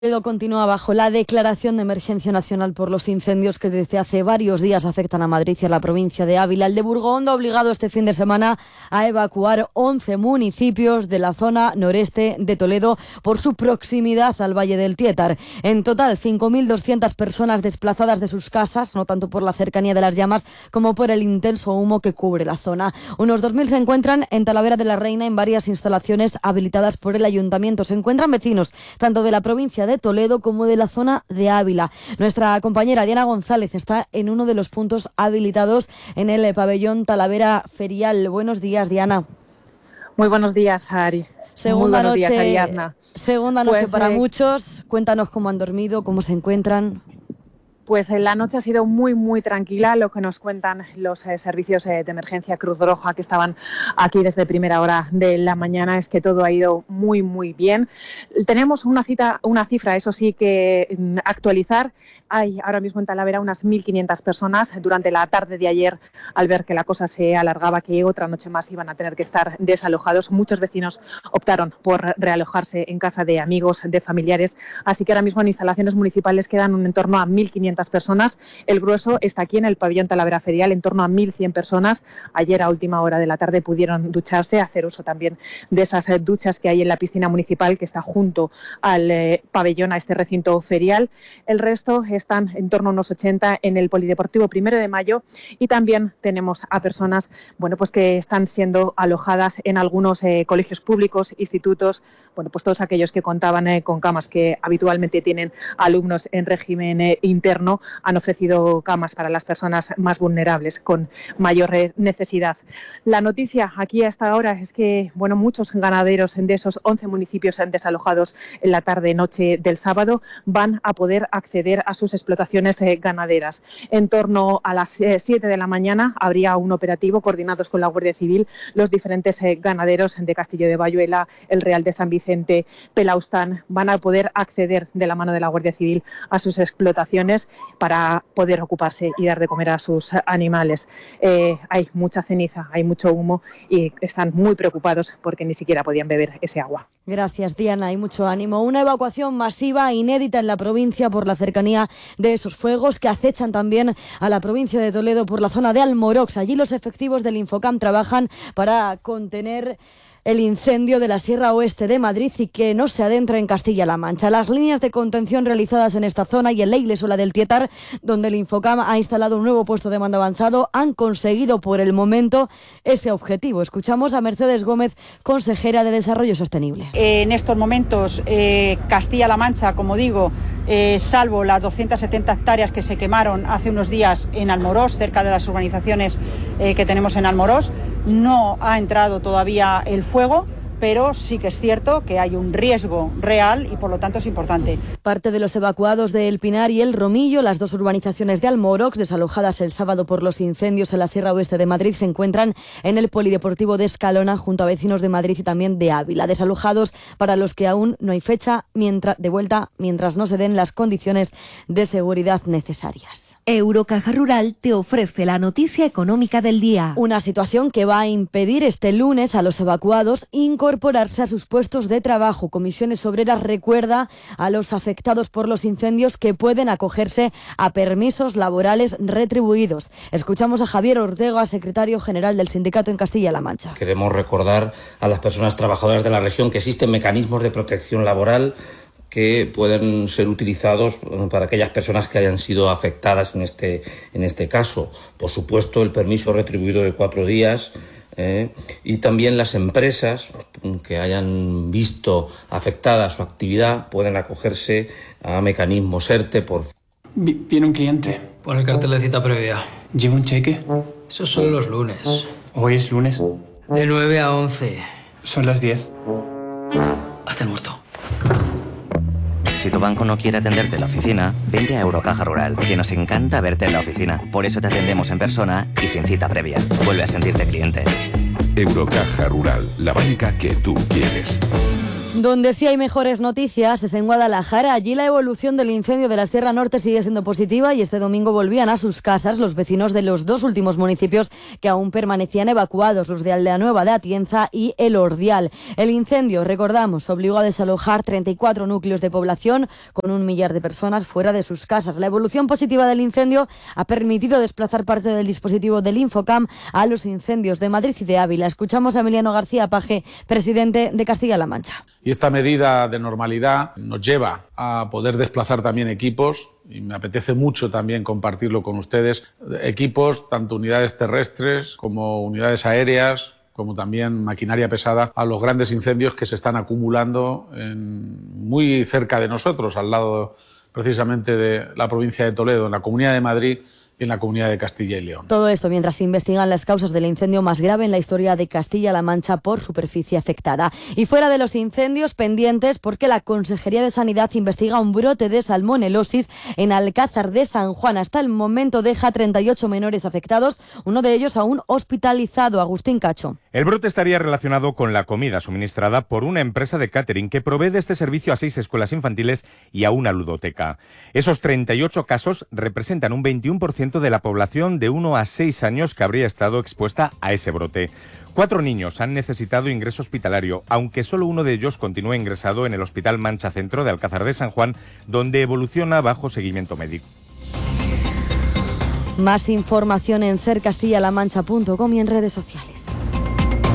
Toledo continúa bajo la declaración de emergencia nacional por los incendios que desde hace varios días afectan a Madrid y a la provincia de Ávila. El de Burgondo ha obligado este fin de semana a evacuar 11 municipios de la zona noreste de Toledo por su proximidad al Valle del Tiétar. En total, 5.200 personas desplazadas de sus casas, no tanto por la cercanía de las llamas como por el intenso humo que cubre la zona. Unos 2.000 se encuentran en Talavera de la Reina en varias instalaciones habilitadas por el ayuntamiento. Se encuentran vecinos tanto de la provincia de Toledo como de la zona de Ávila. Nuestra compañera Diana González está en uno de los puntos habilitados en el pabellón Talavera Ferial. Buenos días, Diana. Muy buenos días, Ari. Segunda noche, días, Ariadna. Segunda noche para muchos. Cuéntanos cómo han dormido, cómo se encuentran. Pues la noche ha sido muy tranquila, lo que nos cuentan los servicios de emergencia Cruz Roja que estaban aquí desde primera hora de la mañana, es que todo ha ido muy bien. Tenemos una cifra, eso sí, que actualizar. Hay ahora mismo en Talavera unas 1.500 personas. Durante la tarde de ayer, al ver que la cosa se alargaba, que otra noche más iban a tener que estar desalojados, muchos vecinos optaron por realojarse en casa de amigos, de familiares. Así que ahora mismo en instalaciones municipales quedan en torno a 1.500 personas. El grueso está aquí en el pabellón Talavera Ferial, en torno a 1.100 personas. Ayer a última hora de la tarde pudieron ducharse, hacer uso también de esas duchas que hay en la piscina municipal que está junto al pabellón, a este recinto ferial. El resto están en torno a unos 80 en el Polideportivo 1 de Mayo, y también tenemos a personas pues que están siendo alojadas en algunos colegios públicos, institutos, pues todos aquellos que contaban con camas, que habitualmente tienen alumnos en régimen interno, han ofrecido camas para las personas más vulnerables con mayor necesidad. La noticia aquí hasta ahora es que muchos ganaderos de esos 11 municipios desalojados en la tarde-noche del sábado van a poder acceder a sus explotaciones ganaderas. En torno a las 7 de la mañana habría un operativo coordinados con la Guardia Civil. Los diferentes ganaderos de Castillo de Bayuela, el Real de San Vicente, Pelaustán, van a poder acceder de la mano de la Guardia Civil a sus explotaciones para poder ocuparse y dar de comer a sus animales. Hay mucha ceniza, hay mucho humo y están muy preocupados porque ni siquiera podían beber ese agua. Gracias, Diana, y mucho ánimo. Una evacuación masiva, inédita en la provincia por la cercanía de esos fuegos que acechan también a la provincia de Toledo por la zona de Almorox. Allí los efectivos del Infocam trabajan para contener el incendio de la Sierra Oeste de Madrid y que no se adentra en Castilla-La Mancha. Las líneas de contención realizadas en esta zona y en la Iglesola del Tiétar, donde el Infocam ha instalado un nuevo puesto de mando avanzado, han conseguido por el momento ese objetivo. Escuchamos a Mercedes Gómez, consejera de Desarrollo Sostenible. En estos momentos, Castilla-La Mancha, como digo, salvo las 270 hectáreas que se quemaron hace unos días en Almorox, cerca de las urbanizaciones que tenemos en Almorox, no ha entrado todavía el fuego, pero sí que es cierto que hay un riesgo real y por lo tanto es importante. Parte de los evacuados de El Pinar y El Romillo, las dos urbanizaciones de Almorox, desalojadas el sábado por los incendios en la Sierra Oeste de Madrid, se encuentran en el Polideportivo de Escalona junto a vecinos de Madrid y también de Ávila. Desalojados para los que aún no hay fecha de vuelta mientras no se den las condiciones de seguridad necesarias. Eurocaja Rural te ofrece la noticia económica del día. Una situación que va a impedir este lunes a los evacuados incorporarse a sus puestos de trabajo. Comisiones Obreras recuerda a los afectados por los incendios que pueden acogerse a permisos laborales retribuidos. Escuchamos a Javier Ortega, secretario general del sindicato en Castilla-La Mancha. Queremos recordar a las personas trabajadoras de la región que existen mecanismos de protección laboral que pueden ser utilizados para aquellas personas que hayan sido afectadas en este caso. Por supuesto, el permiso retribuido de 4 días y también las empresas que hayan visto afectada su actividad pueden acogerse a mecanismos ERTE por... Viene un cliente. Pon el cartel de cita previa. ¿Lleva un cheque? Esos son los lunes. ¿Hoy es lunes? De 9 a 11. Son las 10. Haz el muerto. Si tu banco no quiere atenderte en la oficina, vente a Eurocaja Rural, que nos encanta verte en la oficina. Por eso te atendemos en persona y sin cita previa. Vuelve a sentirte cliente. Eurocaja Rural, la banca que tú quieres. Donde sí hay mejores noticias es en Guadalajara. Allí la evolución del incendio de la Sierra Norte sigue siendo positiva y este domingo volvían a sus casas los vecinos de los dos últimos municipios que aún permanecían evacuados, los de Aldea Nueva de Atienza y El Ordial. El incendio, recordamos, obligó a desalojar 34 núcleos de población con 1 millar de personas fuera de sus casas. La evolución positiva del incendio ha permitido desplazar parte del dispositivo del Infocam a los incendios de Madrid y de Ávila. Escuchamos a Emiliano García Paje, presidente de Castilla-La Mancha. Y esta medida de normalidad nos lleva a poder desplazar también equipos, y me apetece mucho también compartirlo con ustedes, equipos, tanto unidades terrestres como unidades aéreas, como también maquinaria pesada, a los grandes incendios que se están acumulando muy cerca de nosotros, al lado precisamente de la provincia de Toledo, en la Comunidad de Madrid y en la Comunidad de Castilla y León. Todo esto mientras se investigan las causas del incendio más grave en la historia de Castilla-La Mancha por superficie afectada. Y fuera de los incendios, pendientes porque la Consejería de Sanidad investiga un brote de salmonelosis en Alcázar de San Juan. Hasta el momento deja 38 menores afectados, uno de ellos aún hospitalizado. Agustín Cacho. El brote estaría relacionado con la comida suministrada por una empresa de catering que provee de este servicio a 6 escuelas infantiles y a una ludoteca. Esos 38 casos representan un 21% de la población de 1 a 6 años que habría estado expuesta a ese brote. 4 niños han necesitado ingreso hospitalario, aunque solo uno de ellos continúa ingresado en el Hospital Mancha Centro de Alcázar de San Juan, donde evoluciona bajo seguimiento médico. Más información en sercastillalamancha.com y en redes sociales.